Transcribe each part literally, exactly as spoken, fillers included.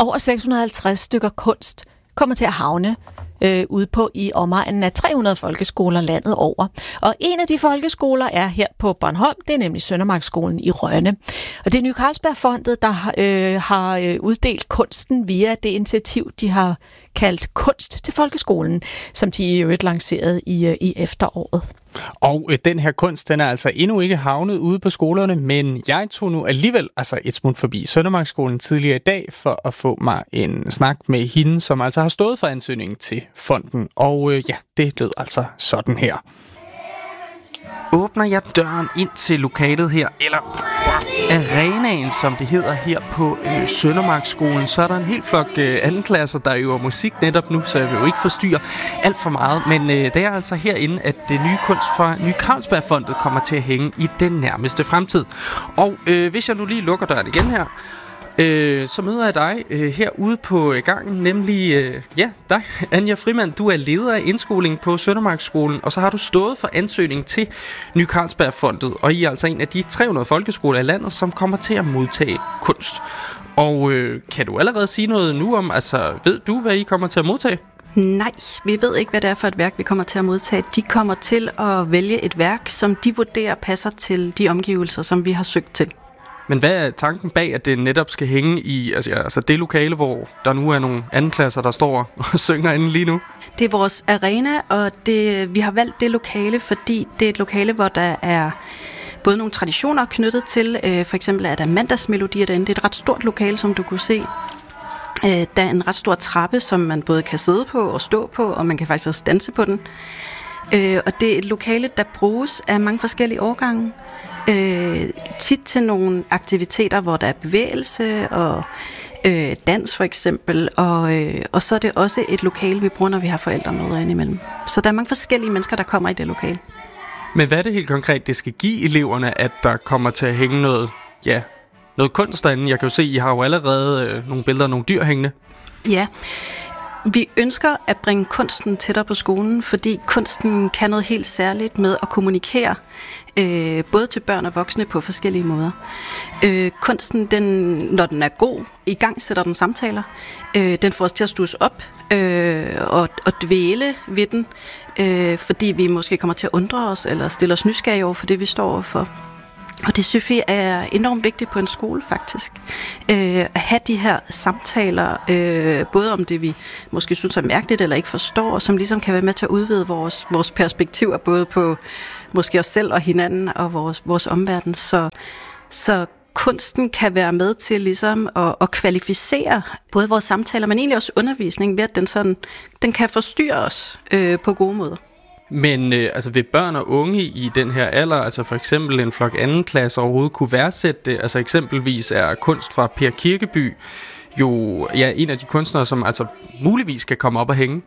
over seks hundrede og halvtreds stykker kunst kommer til at havne øh, ude på i omegnen af tre hundrede folkeskoler landet over. Og en af de folkeskoler er her på Bornholm, det er nemlig Søndermarksskolen i Rønne. Og det er Ny Carlsbergfondet, der øh, har øh, uddelt kunsten via det initiativ, de har kaldt Kunst til Folkeskolen, som de i øvrigt lancerede i, øh, i efteråret. Og øh, den her kunst, den er altså endnu ikke havnet ude på skolerne, men jeg tog nu alligevel altså et smut forbi Søndermarksskolen tidligere i dag for at få mig en snak med hende, som altså har stået for ansøgningen til fonden. Og øh, ja, det lød altså sådan her. Åbner jeg døren ind til lokalet her, eller arenaen, som det hedder her på øh, Søndermarksskolen, så er der en helt flok øh, andenklasser, der øver musik netop nu, så jeg vil jo ikke forstyrre alt for meget. Men øh, det er altså herinde, at det nye kunst fra Ny Carlsbergfondet kommer til at hænge i den nærmeste fremtid. Og øh, hvis jeg nu lige lukker døren igen her, Øh, så møder jeg dig øh, herude på gangen, nemlig, øh, ja, dig, Anja Frimand. Du er leder af indskoling på Søndermarksskolen, og så har du stået for ansøgning til Ny Carlsbergfondet, og I er altså en af de tre hundrede folkeskoler i landet, som kommer til at modtage kunst. Og øh, kan du allerede sige noget nu om, altså ved du, hvad I kommer til at modtage? Nej, vi ved ikke, hvad det er for et værk, vi kommer til at modtage. De kommer til at vælge et værk, som de vurderer passer til de omgivelser, som vi har søgt til. Men hvad er tanken bag, at det netop skal hænge i altså, ja, altså det lokale, hvor der nu er nogle andenklasser, der står og synger inde lige nu? Det er vores arena, og det, vi har valgt det lokale, fordi det er et lokale, hvor der er både nogle traditioner knyttet til. Øh, for eksempel er der mandagsmelodier derinde. Det er et ret stort lokale, som du kunne se. Øh, der er en ret stor trappe, som man både kan sidde på og stå på, og man kan faktisk også danse på den. Øh, og det er et lokale, der bruges af mange forskellige årgange. Øh, tit til nogle aktiviteter, hvor der er bevægelse og øh, dans for eksempel, og, øh, og så er det også et lokale, vi bruger, når vi har forældremøder indimellem. Så der er mange forskellige mennesker, der kommer i det lokale. Men hvad er det helt konkret, det skal give eleverne, at der kommer til at hænge noget, ja, noget kunst derinde? Jeg kan jo se, I har jo allerede øh, nogle billeder af nogle dyr hængende. Ja, vi ønsker at bringe kunsten tættere på skolen, fordi kunsten kan noget helt særligt med at kommunikere, øh, både til børn og voksne på forskellige måder. Øh, kunsten, den, når den er god, i gang sætter den samtaler. Øh, den får os til at studse op øh, og, og dvæle ved den, øh, fordi vi måske kommer til at undre os eller stille os nysgerrige over for det, vi står overfor. Og det synes vi er enormt vigtigt på en skole faktisk. Øh, at have de her samtaler, øh, både om det vi måske synes er mærkeligt eller ikke forstår, som ligesom kan være med til at udvide vores, vores perspektiver, både på måske os selv og hinanden og vores, vores omverden. Så, så kunsten kan være med til ligesom at, at kvalificere både vores samtaler, men egentlig også undervisning, ved at den, sådan, den kan forstyrre os øh, på gode måder. Men øh, altså vil børn og unge i den her alder, altså for eksempel en flok anden klasse overhovedet kunne værdsætte det? Altså eksempelvis er kunst fra Per Kirkeby jo ja, en af de kunstnere, som altså muligvis kan komme op og hænge.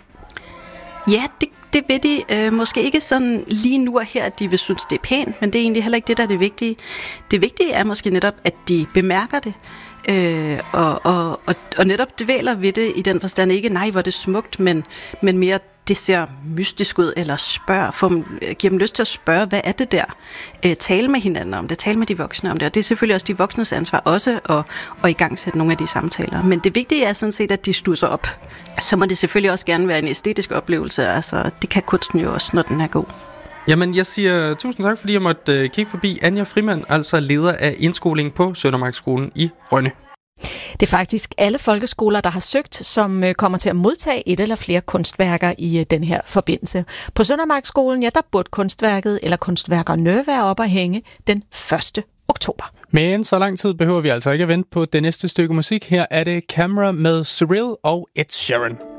Ja, det, det vil de øh, måske ikke sådan lige nu og her, at de vil synes, det er pænt, men det er egentlig heller ikke det, der er det vigtige. Det vigtige er måske netop, at de bemærker det, øh, og, og, og, og netop dvæler ved det i den forstand ikke, nej, hvor det smukt, men, men mere, det ser mystisk ud, eller spørg, for, giver dem lyst til at spørge, hvad er det der? Øh, tale med hinanden om det, tale med de voksne om det, og det er selvfølgelig også de voksnes ansvar også at, at igangsætte nogle af de samtaler. Men det vigtige er sådan set, at de studser op. Så må det selvfølgelig også gerne være en æstetisk oplevelse, altså det kan kunsten jo også, når den er god. Jamen, jeg siger tusind tak, fordi jeg måtte uh, kigge forbi. Anja Frimand, altså leder af indskoling på Søndermarksskolen i Rønne. Det er faktisk alle folkeskoler, der har søgt, som kommer til at modtage et eller flere kunstværker i den her forbindelse. På Søndermarksskolen, ja, der burde kunstværket eller kunstværkerne være op at hænge den første oktober. Men så lang tid behøver vi altså ikke at vente på det næste stykke musik. Her er det Camera med Cyril og Ed Sheeran.